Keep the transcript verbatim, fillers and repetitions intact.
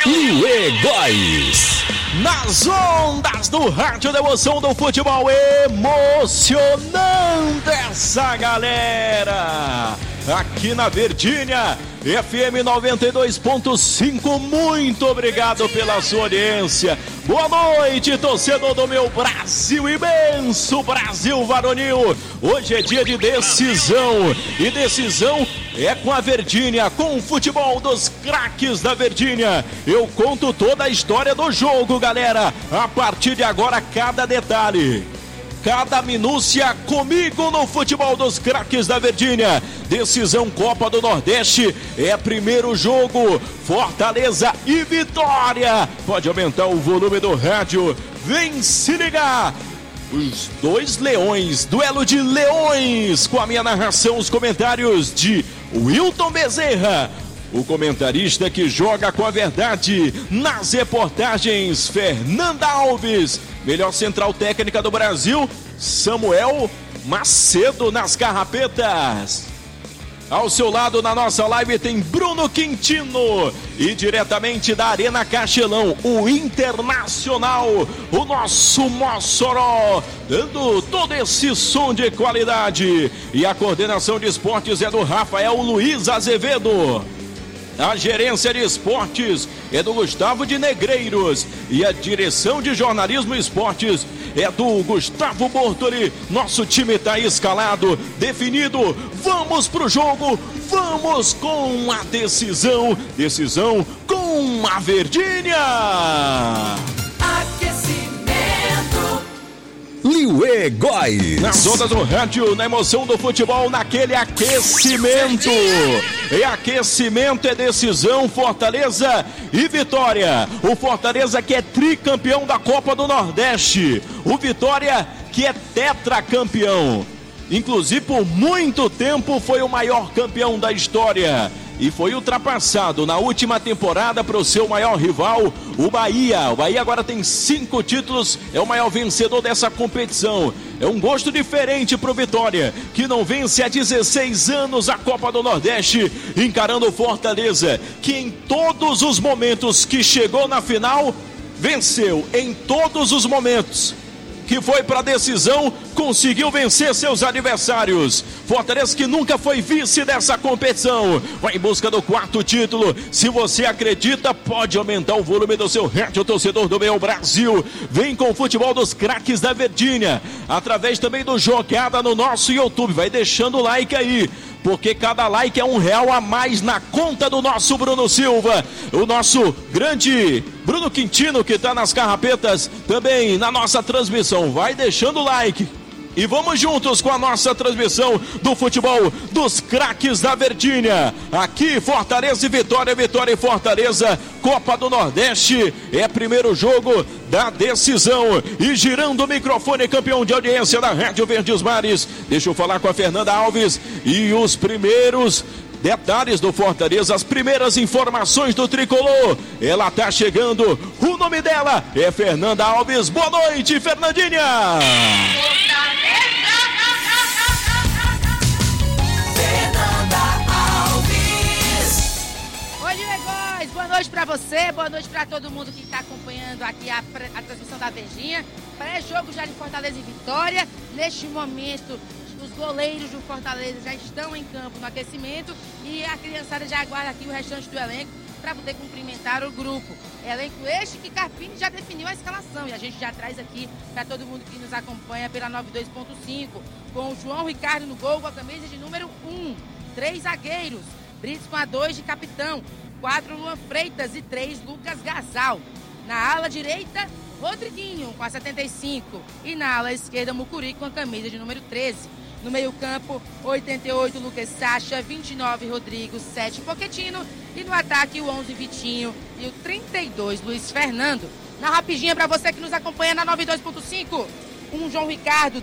Liuê Góes. Nas ondas do rádio da emoção do futebol, emocionando essa galera. Aqui na Verdinha, F M noventa e dois ponto cinco, muito obrigado pela sua audiência. Boa noite, torcedor do meu Brasil imenso, Brasil varonil. Hoje é dia de decisão, e decisão é com a Verdinha, com o futebol dos craques da Verdinha. Eu conto toda a história do jogo, galera. A partir de agora, cada detalhe, cada minúcia comigo no futebol dos craques da Verdinha. Decisão Copa do Nordeste, é primeiro jogo, Fortaleza e Vitória. Pode aumentar o volume do rádio, vem se ligar. Os dois leões, duelo de leões, com a minha narração, os comentários de Wilton Bezerra. O comentarista que joga com a verdade nas reportagens, Fernanda Alves. Melhor central técnica do Brasil, Samuel Macedo nas carrapetas. Ao seu lado, na nossa live, tem Bruno Quintino. E diretamente da Arena Castelão, o Internacional, o nosso Mossoró, dando todo esse som de qualidade. E a coordenação de esportes é do Rafael Luiz Azevedo. A gerência de esportes é do Gustavo de Negreiros. E a direção de jornalismo e esportes é do Gustavo Bortoli. Nosso time está escalado, definido. Vamos pro jogo, vamos com a decisão. Decisão com a Verdinha. Liuê Góes. Nas ondas do rádio, na emoção do futebol, naquele aquecimento. E aquecimento é decisão, Fortaleza e Vitória. O Fortaleza que é tricampeão da Copa do Nordeste. O Vitória que é tetracampeão. Inclusive, por muito tempo foi o maior campeão da história. E foi ultrapassado na última temporada para o seu maior rival, o Bahia. O Bahia agora tem cinco títulos, é o maior vencedor dessa competição. É um gosto diferente para o Vitória, que não vence há dezesseis anos a Copa do Nordeste, encarando o Fortaleza, que em todos os momentos que chegou na final, venceu em todos os momentos. Que foi para a decisão, conseguiu vencer seus adversários. Fortaleza que nunca foi vice dessa competição, vai em busca do quarto título. Se você acredita, pode aumentar o volume do seu rádio, torcedor do meu Brasil. Vem com o futebol dos craques da Verdinha, através também do Jogada no nosso YouTube. Vai deixando o like aí, porque cada like é um real a mais na conta do nosso Bruno Silva. O nosso grande Bruno Quintino, que está nas carrapetas, também na nossa transmissão. Vai deixando o like. E vamos juntos com a nossa transmissão do futebol dos craques da Verdinha. Aqui, Fortaleza e Vitória, Vitória e Fortaleza, Copa do Nordeste. É primeiro jogo da decisão. E girando o microfone, campeão de audiência da Rádio Verdes Mares. Deixa eu falar com a Fernanda Alves. E os primeiros detalhes do Fortaleza, as primeiras informações do tricolor. Ela tá chegando, o nome dela é Fernanda Alves. Boa noite, Fernandinha. Fernanda Alves. Oi, Liuê Góes, boa noite pra você, boa noite pra todo mundo que tá acompanhando aqui a, a transmissão da Verdinha. Pré-jogo já de Fortaleza e Vitória. Neste momento, os goleiros do Fortaleza já estão em campo no aquecimento e a criançada já aguarda aqui o restante do elenco para poder cumprimentar o grupo. Elenco este que Carpini já definiu a escalação e a gente já traz aqui para todo mundo que nos acompanha pela noventa e dois ponto cinco. Com o João Ricardo no gol, com a camisa de número um. Três zagueiros, Brits com a dois de capitão. Quatro, Luan Freitas e três, Lucas Gasal. Na ala direita, Rodriguinho com a setenta e cinco. E na ala esquerda, Mucuri com a camisa de número treze. No meio-campo, oitenta e oito, Lucas Sacha, vinte e nove, Rodrigo, sete, Pochettino. E no ataque, o onze, Vitinho. E o trinta e dois, Luiz Fernando. Na rapidinha para você que nos acompanha na noventa e dois ponto cinco, um João Ricardo.